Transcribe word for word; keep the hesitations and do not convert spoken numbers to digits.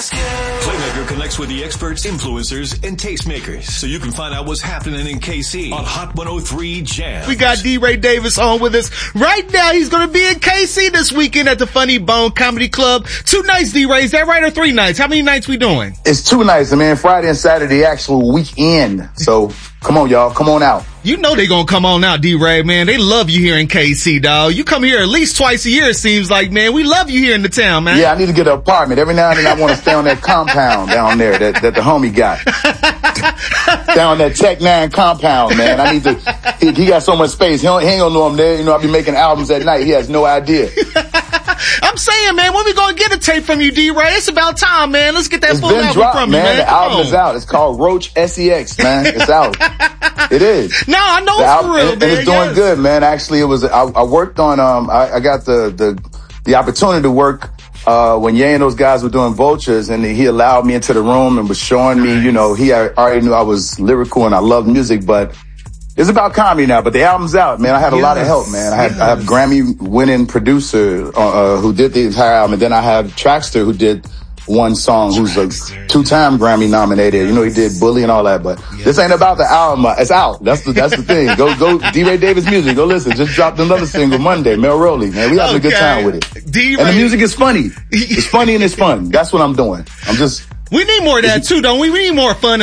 Playmaker connects with the experts, influencers, and tastemakers so you can find out what's happening in K C on Hot one oh three Jam. We got D-Ray Davis on with us right now. He's going to be in K C this weekend at the Funny Bone Comedy Club. Two nights, D-Ray. Is that right, or three nights? How many nights we doing? It's two nights, man. Friday and Saturday, actual weekend. So come on, y'all. Come on out. You know they gonna come on out, D-Ray, man. They love you here in K C, dawg. You come here at least twice a year, it seems like, man. We love you here in the town, man. Yeah, I need to get an apartment. Every now and then I want to stay on that compound down there that, that the homie got. Down that Tech Nine compound, man. I need to, he, he got so much space. He, don't, he ain't gonna know I'm there. You know, I be making albums at night. He has no idea. I'm saying, man, when we gonna get a tape from you, D-Ray? It's about time, man. Let's get that it's full been album dropped, from man. you, man. The Come album on. is out. It's called Roach S E X, man. It's out. It is. No, I know the it's album, for real, and, man. and it's doing yes. good, man. Actually, it was, I, I worked on, um, I, I got the, the, the opportunity to work, uh, when Ye and those guys were doing Vultures, and he allowed me into the room and was showing me, you know, he already knew I was lyrical and I loved music, but it's about comedy now. But the album's out, man. I had a yes. lot of help, man. I had, yes. I have Grammy winning producer, uh, uh, who did the entire album. And then I have Traxter, who did one song, who's a two-time Grammy nominated. Yes. You know, he did Bully and all that, but yes. this ain't about the album. It's out. That's the, that's the thing. Go, go, D-Ray Davis music. Go listen. Just dropped another single Monday, Mel Rowley, man. We having okay. a good time with it. D-Ray. And the music is funny. It's funny and it's fun. That's what I'm doing. I'm just. We need more of that too, don't we? We need more fun